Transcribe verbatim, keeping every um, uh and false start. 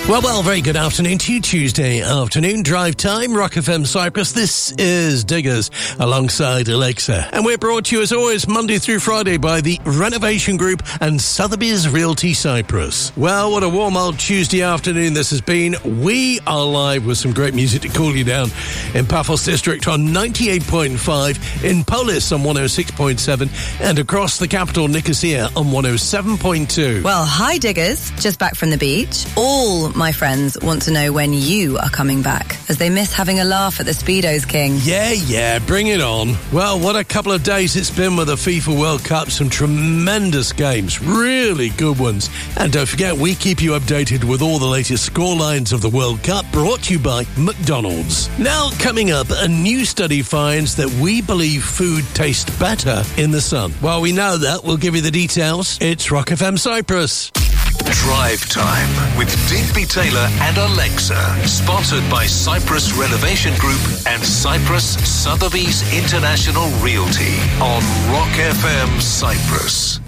Well, well, very good afternoon to you. Tuesday afternoon, drive time, Rock F M Cyprus. This is Diggers alongside Alexa. And we're brought to you, as always, Monday through Friday by the Renovation Group and Sotheby's Realty Cyprus. Well, what a warm old Tuesday afternoon this has been. We are live with some great music to cool you down in Paphos District on ninety-eight point five, in Polis on one oh six point seven, and across the capital, Nicosia, on one oh seven point two. Well, hi, Diggers. Just back from the beach. All my friends want to know when you are coming back, as they miss having a laugh at the Speedos King. Yeah, yeah, bring it on. Well, what a couple of days it's been with the FIFA World Cup. Some tremendous games, really good ones. And don't forget, we keep you updated with all the latest scorelines of the World Cup, brought to you by McDonald's. Now, coming up, a new study finds that we believe food tastes better in the sun. Well, we know that. We'll give you the details. It's Rock F M Cyprus. Drive Time with Digby Taylor and Alexa. Sponsored by Cyprus Renovation Group and Cyprus Sotheby's International Realty on Rock F M Cyprus.